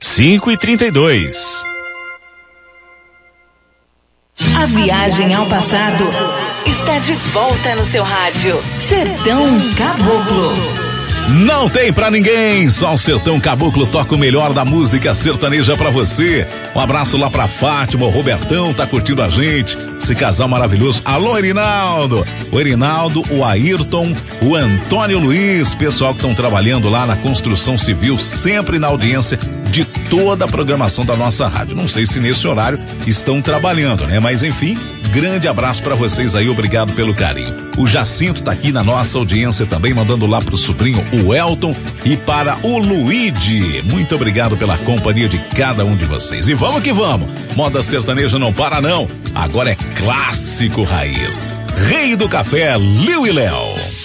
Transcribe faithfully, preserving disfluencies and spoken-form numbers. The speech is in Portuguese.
cinco e trinta e dois. A viagem ao passado está de volta no seu rádio. Sertão Caboclo. Não tem pra ninguém, só o Sertão Caboclo toca o melhor da música sertaneja pra você. Um abraço lá pra Fátima, o Robertão tá curtindo a gente, esse casal maravilhoso. Alô, Erinaldo, o Erinaldo, o Ayrton, o Antônio Luiz, pessoal que estão trabalhando lá na construção civil, sempre na audiência de toda a programação da nossa rádio. Não sei se nesse horário estão trabalhando, né? Mas enfim, grande abraço pra vocês aí, obrigado pelo carinho. O Jacinto tá aqui na nossa audiência também, mandando lá pro sobrinho, o Elton, e para o Luigi. Muito obrigado pela companhia de cada um de vocês. E vamos que vamos, moda sertaneja não para não, agora é clássico raiz. Rei do Café, Liu e Léo.